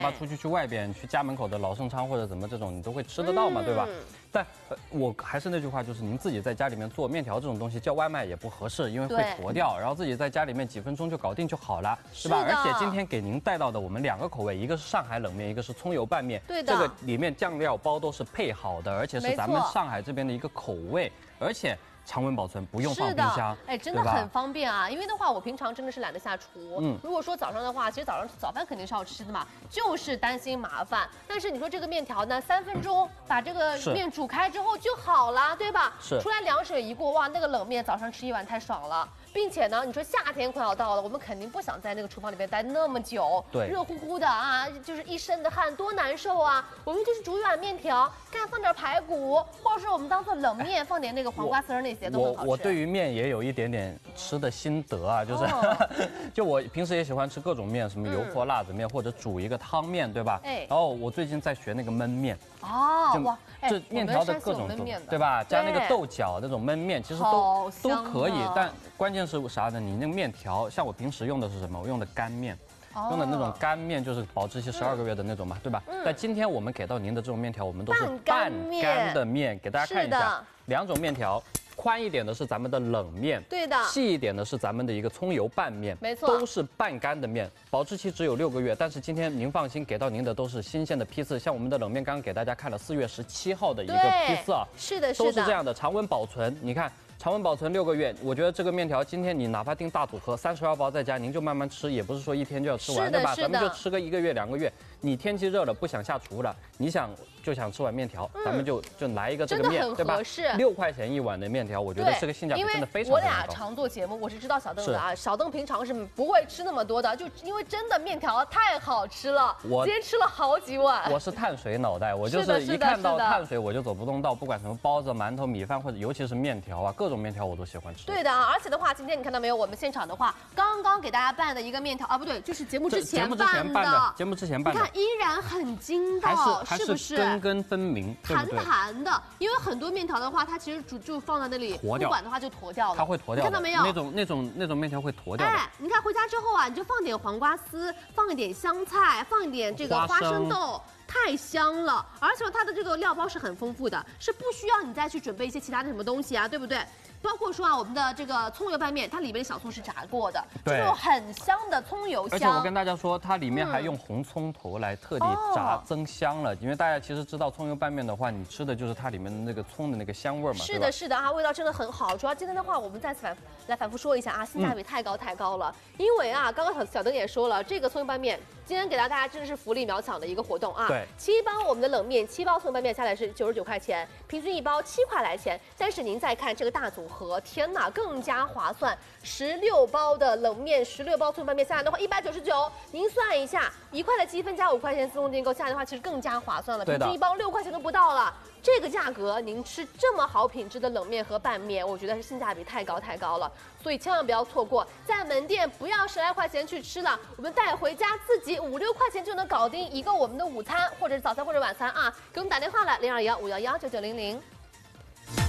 那出去外边去家门口的老盛昌或者怎么这种，你都会吃得到嘛，对吧？但我还是那句话，就是您自己在家里面做面条这种东西，叫外卖也不合适，因为会坨掉。然后自己在家里面几分钟就搞定就好了，对吧？而且今天给您带到的我们2个口味，一个是上海冷面，一个是葱油拌面。对的，这个里面酱料包都是配好的，而且是咱们上海这边的一个口味，而且。常温保存，不用放冰箱， 哎，真的很方便啊！因为的话，我平常真的是懒得下厨。如果说早上的话，其实早上早饭肯定是要吃的嘛，就是担心麻烦。但是你说这个面条呢，3分钟把这个面煮开之后就好了，对吧？是。出来凉水一过，哇，那个冷面早上吃一碗太爽了。并且呢，你说夏天快要到了，我们肯定不想在那个厨房里面待那么久，对，热乎乎的啊，就是一身的汗，多难受啊！我们就是煮一碗面条，看放点排骨，或者是我们当做冷面，放点那个黄瓜丝儿那些都很好吃。我对于面也有一点点吃的心得啊，就是，就我平时也喜欢吃各种面，什么油泼辣子面或者煮一个汤面，对吧？然后我最近在学那个焖面。哇，这面条的各种种，对吧？加那个豆角那种焖面，其实都可以，但关键是啥呢？你那个面条，像我平时用的是什么？我用的干面，用的那种干面，就是保质期12个月的那种嘛，对吧？但今天我们给到您的这种面条，我们都是半干的面，给大家看一下，2种面条。宽一点的是咱们的冷面，对的；细一点的是咱们的一个葱油拌面，没错，都是半干的面，保质期只有6个月。但是今天您放心，给到您的都是新鲜的批次，像我们的冷面刚刚给大家看了4月17号的一个批次啊，是的，都是这样的，常温保存。你看，常温保存6个月，我觉得这个面条今天你哪怕订大组合32包在家，您就慢慢吃，也不是说一天就要吃完，对吧？咱们就吃个1个月2个月。你天气热了不想下厨了，你想吃碗面条，咱们就来一个这个面，对吧？6块钱1碗的面条，我觉得这个性价比真的非常高。 因为我俩常做节目，我是知道小邓的啊，小邓平常是不会吃那么多的，就因为真的面条太好吃了，我今天吃了好几碗。 我是碳水脑袋，我就是一看到碳水我就走不动道，不管什么包子、馒头、米饭或者尤其是面条啊，各种面条我都喜欢吃。 对的啊，而且的话，今天你看到没有？我们现场的话，刚刚给大家拌的一个面条啊，不对，就是节目之前拌的。 节目之前拌的。 依然很筋道， 是不是？根根分明， 弹弹的。因为很多面条的话，它其实就放在那里，不管的话就坨掉了。 它会坨掉， 看到没有？ 那种面条会坨掉的。哎， 你看回家之后啊，你就放点黄瓜丝，放一点香菜，放一点这个花生豆。太香了，而且它的这个料包是很丰富的，是不需要你再去准备一些其他的什么东西啊，对不对？包括说啊，我们的这个葱油拌面，它里面的小葱是炸过的，就是很香的葱油香。 而且我跟大家说，它里面还用红葱头来特地炸增香了，因为大家其实知道葱油拌面的话，你吃的就是它里面的那个葱的那个香味嘛。 是的，是的啊，味道真的很好。主要今天的话，我们再次反复说一下啊，性价比太高了。因为啊，刚刚小邓也说了，这个葱油拌面今天给到大家真的是福利秒抢的一个活动啊。对，7包我们的冷面，7包葱油拌面下来是99块钱，平均1包7块来钱。但是您再看这个大组合，天哪，更加划算！16包的冷面，16包葱油拌面下来的话199，您算一下，1块的积分加5块钱自动订购下来的话，其实更加划算了，平均1包6块钱都不到了。这个价格，您吃这么好品质的冷面和拌面，我觉得是性价比太高了，所以千万不要错过。在门店不要10来块钱去吃了，我们带回家自己5、6块钱就能搞定一个我们的午餐或者是早餐或者晚餐啊！给我们打电话来0215119900。